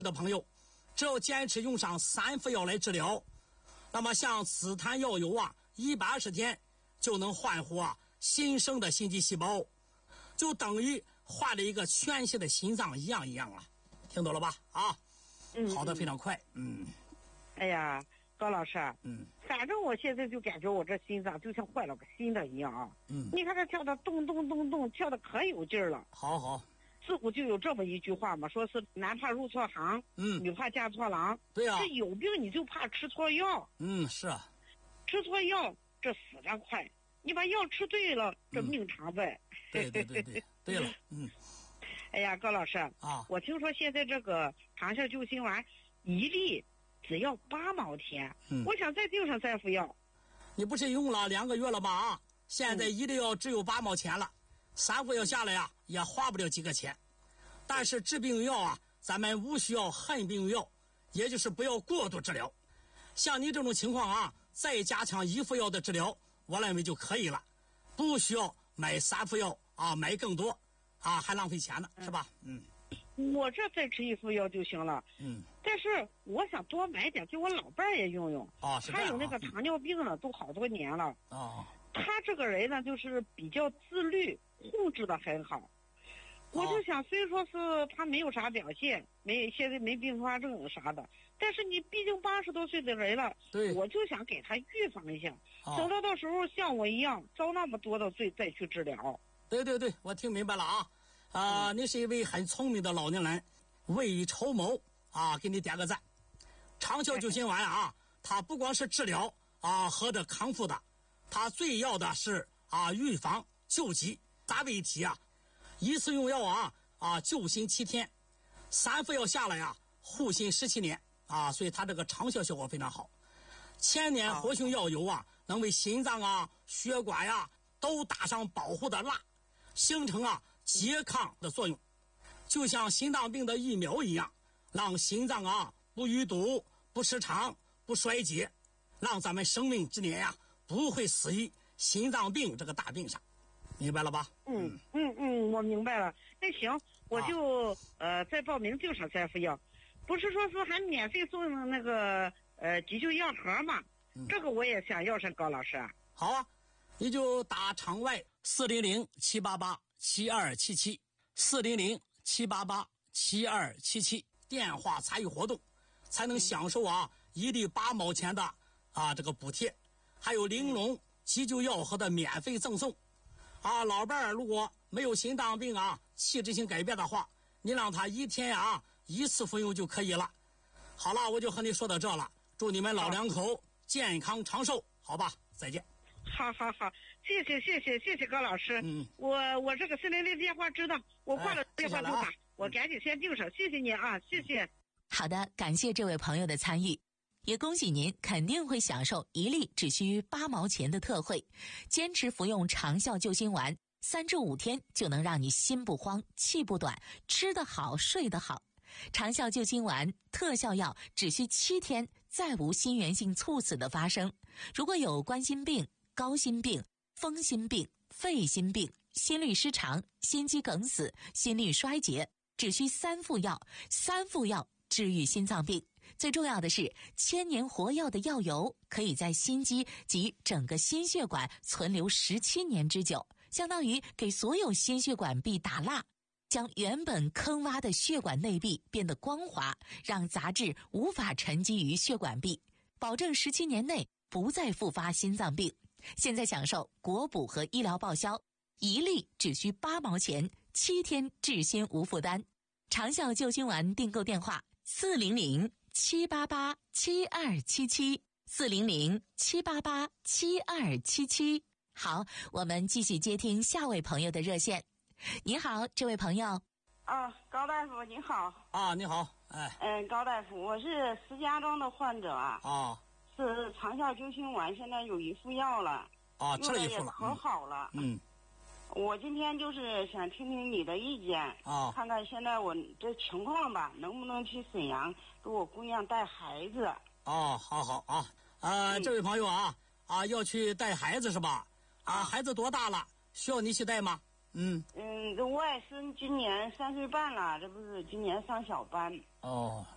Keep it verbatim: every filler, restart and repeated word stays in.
的朋友，只要坚持用上三副药来治疗，那么像紫檀药油啊，一百二十天就能焕活啊新生的心肌细胞，就等于换了一个全新的心脏一样一样了。听懂了吧？啊， 嗯， 好的非常快。嗯， 哎呀，高老师， 嗯， 反正我现在就感觉我这心脏就像换了个新的一样啊。 嗯， 你看它跳的咚咚咚咚，跳的可有劲儿了。 好好。 自古就有这么一句话嘛，说是男怕入错行， 嗯， 女怕嫁错郎。 对呀、啊， 这有病你就怕吃错药。 嗯，是啊， 吃错药这死得快，你把药吃对了，这命长在。 嗯、对对对对，对了，嗯。 哎呀，高老师啊， 我听说现在这个长效救心丸一粒只要八毛钱， 嗯， 我想再订上三副药。 你不是用了两个月了吗？啊，现在一粒药只有八毛钱了。嗯，三副药下来啊，也花不了几个钱。但是治病用药啊，咱们无需要恨病用药，也就是不要过度治疗。像你这种情况啊，再加强一副药的治疗，我认为就可以了，不需要买三副药啊，买更多啊，还浪费钱呢，是吧？嗯， 我这再吃一副药就行了。 嗯， 但是我想多买点给我老伴儿也用用。 哦，是这样啊。 他有那个糖尿病了，都好多年了。 哦， 他这个人呢，就是比较自律，控制的很好。我就想，虽说是他没有啥表现，没现在没并发症啥的，但是你毕竟八十多岁的人了， 对， 我就想给他预防一下， 哦、 等到到时候像我一样遭那么多的罪再去治疗。 对对对，我听明白了啊，啊、呃嗯，你是一位很聪明的老年人，未雨绸缪啊，给你点个赞。长效救心丸啊，它不光是治疗啊和着康复的，它最要的是啊预防救急，咱们一提啊。一次用药啊啊救心七天，三副药下来啊护心十七年啊，所以它这个长效效果非常好。千年活性药油啊，能为心脏啊、血管呀、啊、都打上保护的蜡，形成啊拮抗的作用，就像心脏病的疫苗一样，让心脏啊不淤堵、不失常、不衰竭，让咱们生命之年呀、啊、不会死于心脏病这个大病上。明白了吧？ 嗯嗯嗯，我明白了。那行，我就、啊、呃再报名订上三副药，不是说是还免费送那个呃急救药盒吗？嗯、这个我也想要上，高老师。 好啊，你就打场外四零零七八八七二七七四零零七八八七二七七电话参与活动，才能享受啊一粒八毛钱的啊这个补贴，还有玲珑急救药盒的免费赠送。啊，老伴儿如果没有心脏病啊，器质性改变的话，你让他一天啊一次服用就可以了。好了，我就和你说到这了，祝你们老两口健康长寿，好吧？再见。 好好好，谢谢谢谢谢谢高老师。 嗯， 我我这个四零零电话知道，我挂了电话就打， 哎、 我赶紧先订上，谢谢您啊，谢谢。 好的，感谢这位朋友的参与。也恭喜您肯定会享受一粒只需八毛钱的特惠，坚持服用长效救心丸，三至五天就能让你心不慌、气不短，吃得好、睡得好。长效救心丸特效药只需七天，再无心源性猝死的发生。如果有冠心病、高心病、风心病、肺心病、心律失常、心肌梗死、心力衰竭，只需三副药，三副药治愈心脏病。最重要的是，千年活药的药油可以在心肌及整个心血管存留十七年之久，相当于给所有心血管壁打蜡，将原本坑洼的血管内壁变得光滑，让杂质无法沉积于血管壁，保证十七年内不再复发心脏病。现在享受国补和医疗报销，一粒只需八毛钱，七天治心无负担。长效救心丸订购电话：四零零七八八七二七七四零零七八八七二七七。好，我们继续接听下位朋友的热线。你好，这位朋友。 啊，高大夫你好。 啊，你好，哎。 嗯，高大夫，我是石家庄的患者啊。 啊。 是长效救心丸，现在有一副药了。 啊，吃了一副了。 可好了。 嗯。 我今天就是想听听你的意见啊， 看看现在我这情况吧，能不能去沈阳给我姑娘带孩子。 哦，好好啊，呃、嗯，这位朋友啊啊，要去带孩子是吧？啊，孩子多大了？需要你去带吗？嗯嗯，这外甥今年三岁半了，这不是今年上小班。 哦，